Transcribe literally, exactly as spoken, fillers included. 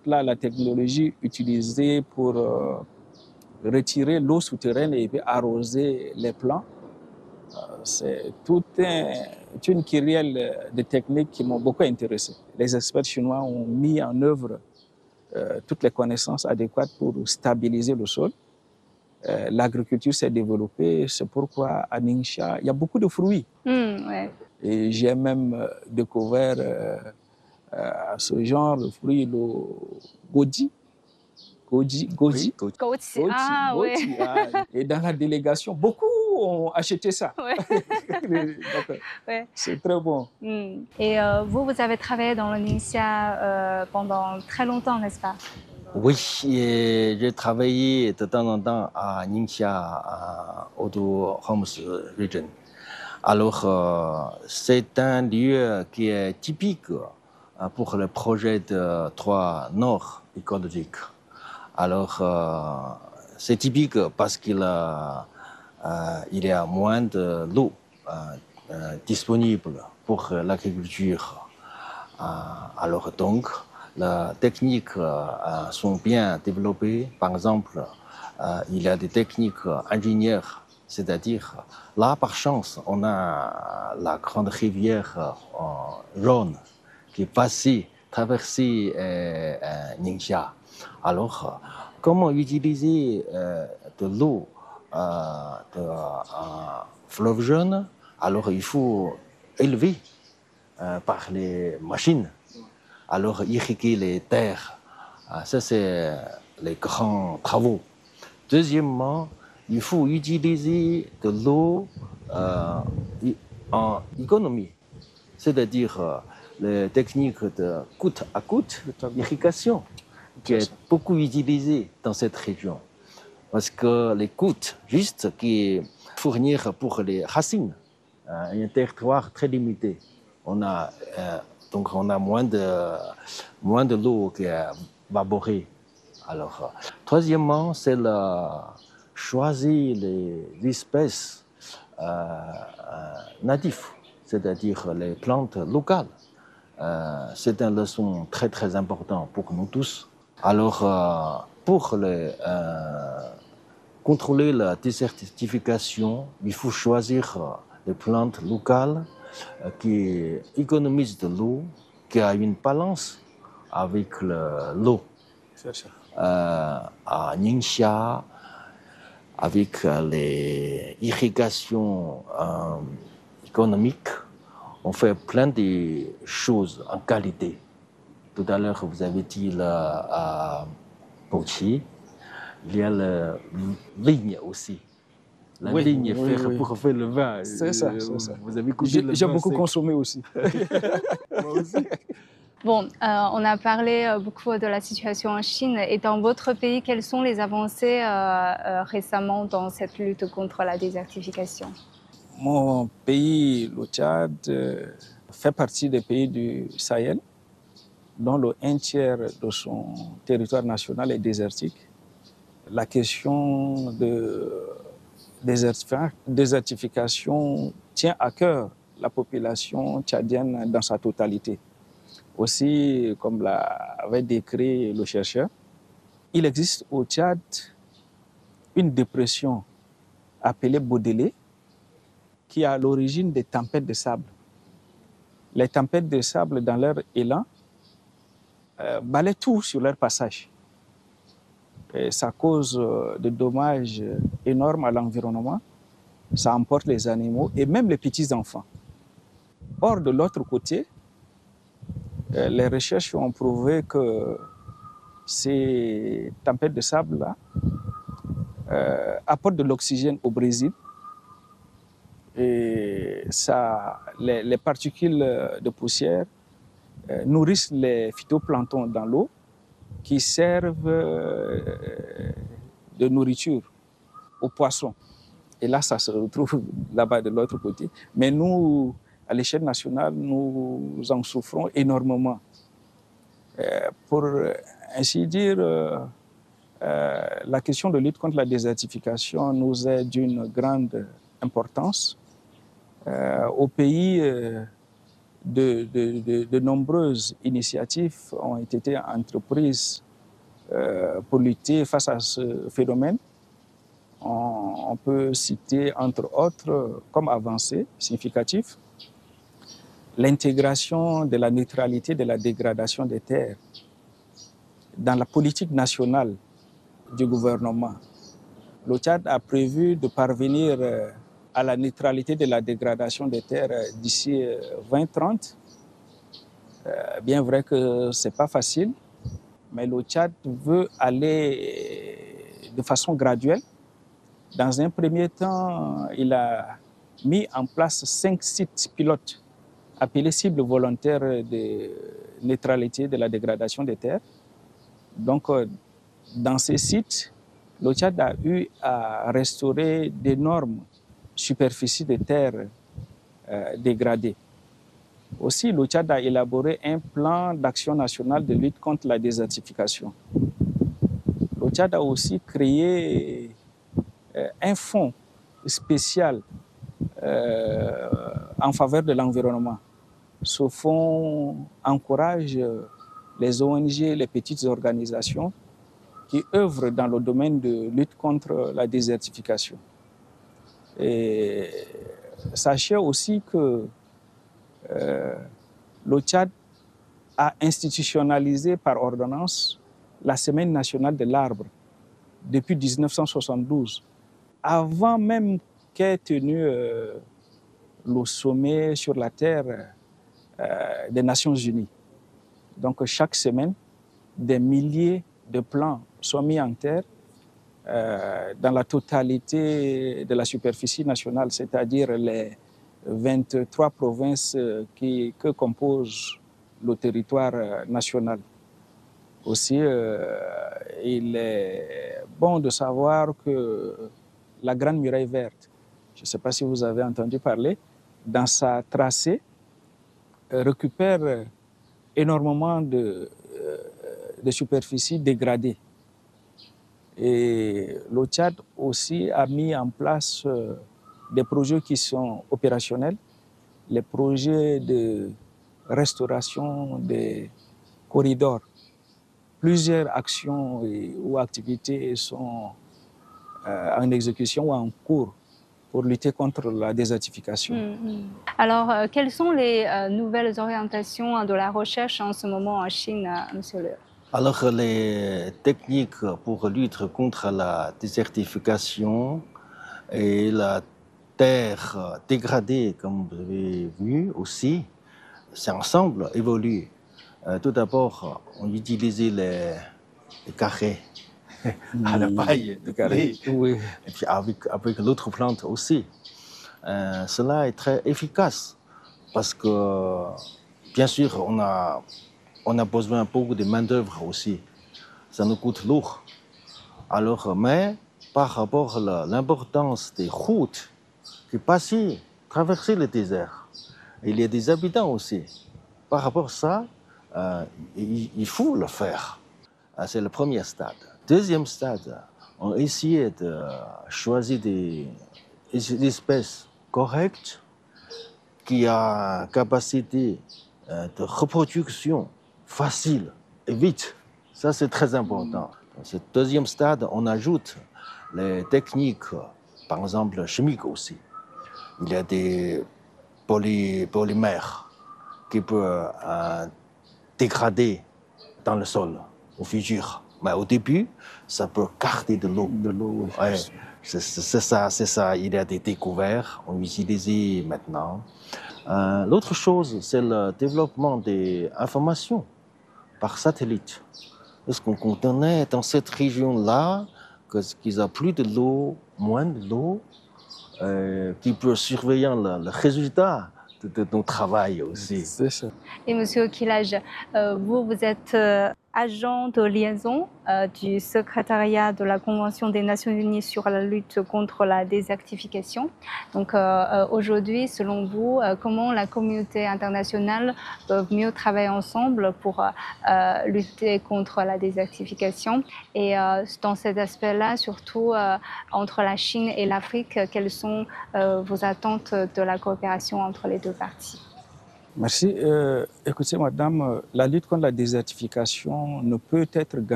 là, la technologie utilisée pour euh, retirer l'eau souterraine et puis arroser les plants, euh, c'est tout un, une kyrielle de techniques qui m'ont beaucoup intéressé. Les experts chinois ont mis en œuvre euh, toutes les connaissances adéquates pour stabiliser le sol. Euh, l'agriculture s'est développée, c'est pourquoi à Ningxia, il y a beaucoup de fruits. Mmh, ouais. Et j'ai même euh, découvert euh, euh, ce genre de fruit, le goji. Goji, goji. Goji. Goji, Ah, goji, ouais. ah. Et dans la délégation, beaucoup ont acheté ça. Ouais. Donc, Ouais. c'est très bon. Mmh. Et euh, vous, vous avez travaillé dans le Ningxia euh, pendant très longtemps, n'est-ce pas? Oui, j'ai travaillé de temps en temps à Ningxia, à Odo Homs Region. Alors, euh, c'est un lieu qui est typique euh, pour le projet de trois Nord écologique. Alors, euh, c'est typique parce qu'il a, euh, il y a moins de l'eau euh, euh, disponible pour l'agriculture. Euh, alors donc, les techniques euh, sont bien développées. Par exemple, euh, il y a des techniques ingénieurs, c'est-à-dire, là, par chance, on a la grande rivière euh, Rhône qui est passée, traversée euh, euh, Ningxia. Alors, comment utiliser euh, de l'eau euh, de euh, fleuve jaune? Alors, il faut élever euh, par les machines. Alors, irriguer les terres. Ah, ça, c'est les grands travaux. Deuxièmement, il faut utiliser de l'eau euh, en économie, c'est-à-dire euh, les techniques de goutte à goutte irrigation qui est beaucoup utilisée dans cette région. Parce que les gouttes, juste qui fournir pour les racines, euh, un territoire très limité. On a, euh, donc on a moins de, moins de l'eau qui est évaporée. Alors, euh, troisièmement, c'est le choisir les espèces euh, euh, natives, c'est-à-dire les plantes locales. Euh, c'est une leçon très très importante pour nous tous. Alors, euh, pour les, euh, contrôler la désertification, il faut choisir les plantes locales euh, qui économisent de l'eau, qui a une balance avec le, l'eau. C'est ça. Euh, à Ningxia, avec les irrigations euh, économiques, on fait plein de choses en qualité. Tout à l'heure, vous avez dit la Boqi, il y a la vigne aussi. La Oui, vigne oui, faire oui. pour faire le vin. C'est ça, c'est ça. Vous avez goûté J'ai, le j'ai vin beaucoup sec. consommé aussi. Moi aussi. Bon, euh, on a parlé euh, beaucoup de la situation en Chine. Et dans votre pays, quelles sont les avancées euh, euh, récemment dans cette lutte contre la désertification? Mon pays, le Tchad, euh, fait partie des pays du Sahel, dont le un tiers de son territoire national est désertique. La question de désertifi- désertification tient à cœur la population tchadienne dans sa totalité. Aussi, comme l'avait décrit le chercheur, il existe au Tchad une dépression appelée Baudelaire qui est à l'origine des tempêtes de sable. Les tempêtes de sable, dans leur élan, euh, balaient tout sur leur passage. Et ça cause euh, de dommages énormes à l'environnement, ça emporte les animaux et même les petits-enfants. Or, de l'autre côté, euh, les recherches ont prouvé que ces tempêtes de sable-là euh, apportent de l'oxygène au Brésil et ça, les, les particules de poussière euh, nourrissent les phytoplanctons dans l'eau qui servent euh, de nourriture aux poissons. Et là, ça se retrouve là-bas de l'autre côté. Mais nous, à l'échelle nationale, nous en souffrons énormément. Euh, pour ainsi dire, euh, euh, la question de lutte contre la désertification nous est d'une grande importance. Euh, au pays euh, de, de, de, de nombreuses initiatives ont été entreprises euh, pour lutter face à ce phénomène. On, on peut citer entre autres comme avancée significative l'intégration de la neutralité de la dégradation des terres dans la politique nationale du gouvernement. Le Tchad a prévu de parvenir à la neutralité de la dégradation des terres d'ici vingt trente. Bien vrai que ce n'est pas facile, mais le Tchad veut aller de façon graduelle. Dans un premier temps, il a mis en place cinq sites pilotes appelés cibles volontaires de neutralité de la dégradation des terres. Donc, dans ces sites, le Tchad a eu à restaurer d'énormes superficies de terres euh, dégradées. Aussi, le Tchad a élaboré un plan d'action national de lutte contre la désertification. Le Tchad a aussi créé euh, un fonds spécial euh, en faveur de l'environnement. Ce fonds encourage les O N G, les petites organisations qui œuvrent dans le domaine de lutte contre la désertification. Et sachez aussi que euh, le Tchad a institutionnalisé par ordonnance la Semaine nationale de l'arbre depuis mille neuf cent soixante-douze, avant même qu'ait tenu euh, le sommet sur la terre euh, des Nations Unies. Donc chaque semaine, des milliers de plants sont mis en terre euh, dans la totalité de la superficie nationale, c'est-à-dire les vingt-trois provinces qui, que compose le territoire national. Aussi, euh, il est bon de savoir que la Grande Muraille Verte, je ne sais pas si vous avez entendu parler, dans sa tracée, récupère énormément de, de superficies dégradées. Et le Tchad aussi a mis en place des projets qui sont opérationnels, les projets de restauration des corridors. Plusieurs actions et, ou activités sont euh, en exécution ou en cours pour lutter contre la désertification. Mmh. Alors, euh, quelles sont les euh, nouvelles orientations de la recherche en ce moment en Chine, euh, Monsieur Le? Alors, les techniques pour lutter contre la désertification et la terre dégradée, comme vous avez vu aussi, c'est ensemble évolué. Euh, tout d'abord, on utilisait les, les carrés à la paille de carré, oui. Et puis avec, avec l'autre plante aussi. Euh, cela est très efficace parce que, bien sûr, on a, on a besoin beaucoup de main-d'œuvre aussi. Ça nous coûte lourd. Alors, mais par rapport à l'importance des routes qui passent, traverser le désert, il y a des habitants aussi. Par rapport à ça, euh, il, il faut le faire. C'est le premier stade. Deuxième stade, on essayait de choisir des, des espèces correctes qui ont une capacité de reproduction facile et vite. Ça, c'est très important. Dans ce deuxième stade, on ajoute les techniques, par exemple chimiques aussi. Il y a des poly, polymères qui peuvent euh, dégrader dans le sol au futur. Mais au début, ça peut garder de l'eau. De l'eau, oui. Ouais, c'est ça, c'est ça. Il y a des découvertes, on utilise maintenant. Euh, L'autre chose, c'est le développement des informations par satellite. Est-ce qu'on connaît dans cette région-là qu'ils ont plus de l'eau, moins de l'eau, euh, qui peut surveiller le, le résultat de, de nos travail aussi. C'est ça. Et Monsieur Okilaj, euh, vous, vous êtes euh, agent de liaison euh, du secrétariat de la Convention des Nations Unies sur la lutte contre la désertification. Donc euh, euh, aujourd'hui, selon vous, euh, comment la communauté internationale peut mieux travailler ensemble pour euh, lutter contre la désertification? Et euh, dans cet aspect-là, surtout euh, entre la Chine et l'Afrique, quelles sont euh, vos attentes de la coopération entre les deux parties? Merci. Euh, écoutez, madame, la lutte contre la désertification ne peut être gagnée